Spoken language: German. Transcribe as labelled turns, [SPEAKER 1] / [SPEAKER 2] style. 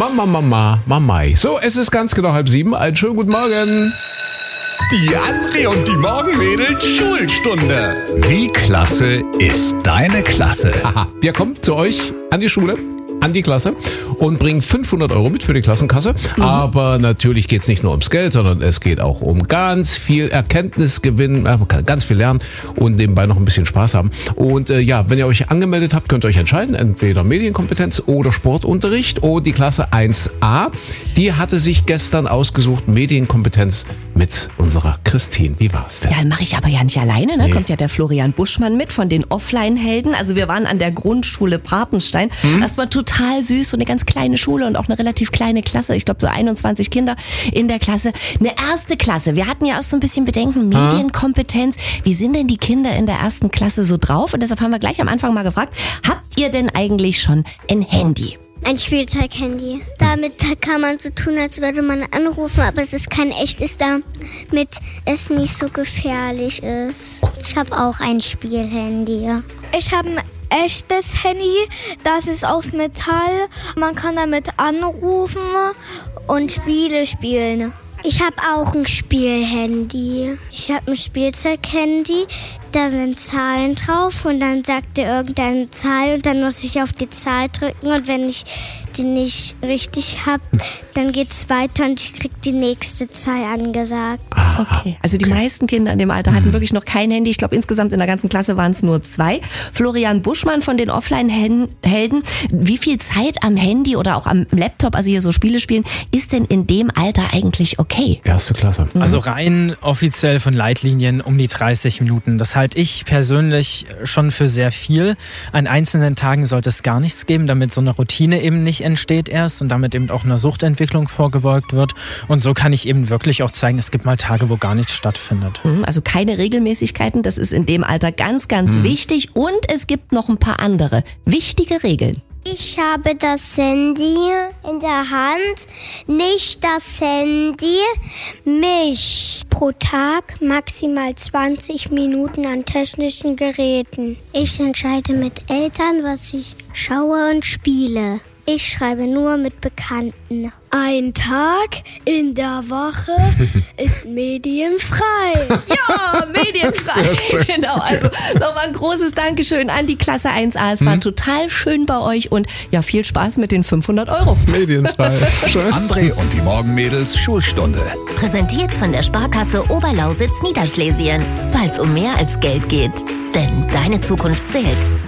[SPEAKER 1] Mamai. So, es ist ganz genau 6:30. Einen schönen guten Morgen.
[SPEAKER 2] Die André und die Morgenmädels Schulstunde. Wie klasse ist deine Klasse?
[SPEAKER 1] Aha, wir kommen zu euch an die Schule, an die Klasse und bringen 500 Euro mit für die Klassenkasse. Aber natürlich geht es nicht nur ums Geld, sondern es geht auch um ganz viel Erkenntnisgewinn, man kann ganz viel lernen und nebenbei noch ein bisschen Spaß haben. Und wenn ihr euch angemeldet habt, könnt ihr euch entscheiden, entweder Medienkompetenz oder Sportunterricht. Und die Klasse 1a, die hatte sich gestern ausgesucht, Medienkompetenz mit unserer Christine. Wie war's denn?
[SPEAKER 3] Ja, mache ich aber ja nicht alleine, ne?
[SPEAKER 1] Nee.
[SPEAKER 3] Kommt ja der Florian Buschmann mit von den Offline-Helden. Also wir waren an der Grundschule Patenstein. Das war total süß, so eine ganz kleine Schule und auch eine relativ kleine Klasse. Ich glaube so 21 Kinder in der Klasse. Eine erste Klasse. Wir hatten ja auch so ein bisschen Bedenken, Medienkompetenz. Wie sind denn die Kinder in der ersten Klasse so drauf? Und deshalb haben wir gleich am Anfang mal gefragt, habt ihr denn eigentlich schon ein Handy?
[SPEAKER 4] Ein Spielzeughandy. Damit kann man so tun, als würde man anrufen, aber es ist kein echtes, damit es nicht so gefährlich ist. Ich habe auch ein Spielhandy.
[SPEAKER 5] Ich habe ein echtes Handy, das ist aus Metall. Man kann damit anrufen und Spiele spielen.
[SPEAKER 4] Ich habe auch ein Spielhandy. Ich habe ein Spielzeughandy, da sind Zahlen drauf und dann sagt er irgendeine Zahl und dann muss ich auf die Zahl drücken und wenn ich die nicht richtig habe, dann geht's weiter und ich krieg die nächste Zahl angesagt.
[SPEAKER 3] Okay, also die meisten Kinder in dem Alter hatten wirklich noch kein Handy. Ich glaube, insgesamt in der ganzen Klasse waren es nur 2. Florian Buschmann von den Offline-Helden. Wie viel Zeit am Handy oder auch am Laptop, also hier so Spiele spielen, ist denn in dem Alter eigentlich okay?
[SPEAKER 1] Erste Klasse.
[SPEAKER 6] Also rein offiziell von Leitlinien um die 30 Minuten. Das halte ich persönlich schon für sehr viel. An einzelnen Tagen sollte es gar nichts geben, damit so eine Routine eben nicht entsteht erst und damit eben auch einer Suchtentwicklung vorgebeugt wird. Und so kann ich eben wirklich auch zeigen, es gibt mal Tage, wo gar nichts stattfindet.
[SPEAKER 3] Also keine Regelmäßigkeiten, das ist in dem Alter ganz, ganz wichtig. Und es gibt noch ein paar andere wichtige Regeln.
[SPEAKER 4] Ich habe das Handy in der Hand, nicht das Handy, mich. Pro Tag maximal 20 Minuten an technischen Geräten. Ich entscheide mit Eltern, was ich schaue und spiele. Ich schreibe nur mit Bekannten. Ein Tag in der Woche ist medienfrei.
[SPEAKER 3] Ja, medienfrei. Genau, also nochmal ein großes Dankeschön an die Klasse 1a. Es war total schön bei euch und ja, viel Spaß mit den 500 Euro.
[SPEAKER 1] Medienfrei. Schön.
[SPEAKER 2] André und die Morgenmädels Schulstunde.
[SPEAKER 7] Präsentiert von der Sparkasse Oberlausitz Niederschlesien. Weil es um mehr als Geld geht. Denn deine Zukunft zählt.